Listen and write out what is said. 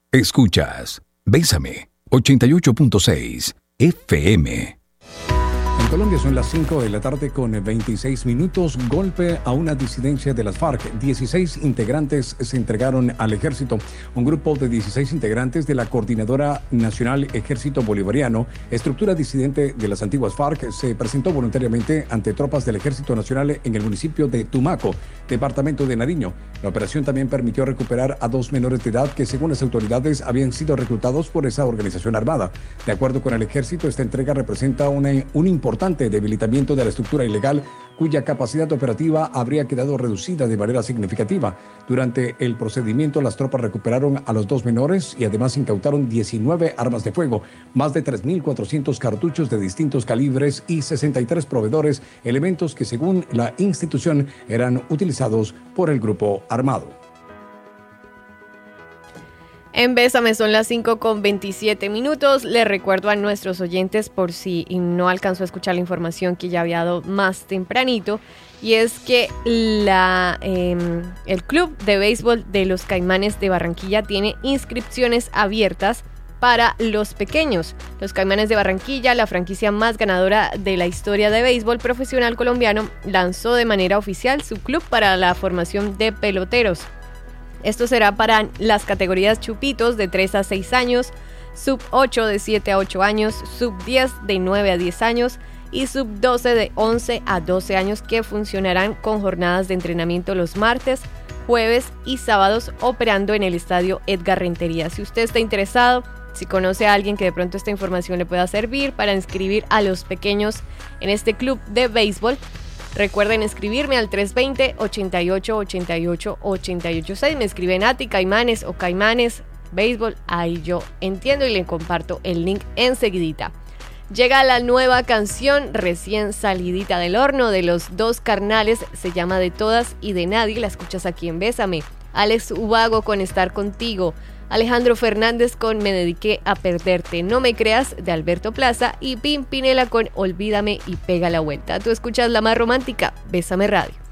Escuchas Bésame 88.6 FM. En Colombia son las 5 de la tarde con 26 minutos. Golpe a una disidencia de las FARC. 16 integrantes se entregaron al ejército. Un grupo de 16 integrantes de la Coordinadora Nacional Ejército Bolivariano, estructura disidente de las antiguas FARC, se presentó voluntariamente ante tropas del Ejército Nacional en el municipio de Tumaco, departamento de Nariño. La operación también permitió recuperar a 2 menores de edad que, según las autoridades, habían sido reclutados por esa organización armada. De acuerdo con el ejército, esta entrega representa un importante debilitamiento de la estructura ilegal, cuya capacidad operativa habría quedado reducida de manera significativa. Durante el procedimiento, las tropas recuperaron a los 2 menores y además incautaron 19 armas de fuego, más de 3.400 cartuchos de distintos calibres y 63 proveedores, elementos que, según la institución, eran utilizados por el grupo armado. En Bésame son las 5:27. Les recuerdo a nuestros oyentes, por si no alcanzó a escuchar la información que ya había dado más tempranito, y es que el Club de Béisbol de los Caimanes de Barranquilla tiene inscripciones abiertas para los pequeños. Los Caimanes de Barranquilla, la franquicia más ganadora de la historia de béisbol profesional colombiano, lanzó de manera oficial su club para la formación de peloteros. Esto será para las categorías chupitos de 3 a 6 años, sub 8 de 7 a 8 años, sub 10 de 9 a 10 años y sub 12 de 11 a 12 años, que funcionarán con jornadas de entrenamiento los martes, jueves y sábados, operando en el estadio Edgar Rentería. Si usted está interesado, si conoce a alguien que de pronto esta información le pueda servir para inscribir a los pequeños en este club de béisbol, recuerden escribirme al 320-88-88-886. Me escriben Nati, Caimanes o Caimanes Béisbol. Ahí yo entiendo y le comparto el link enseguidita. Llega la nueva canción recién salidita del horno de los Dos Carnales. Se llama De Todas y de Nadie. La escuchas aquí en Bésame. Alex Ubago con Estar Contigo. Alejandro Fernández con Me Dediqué a Perderte. No Me Creas, de Alberto Plaza. Y Pimpinela con Olvídame y Pega la Vuelta. Tú escuchas la más romántica, Bésame Radio.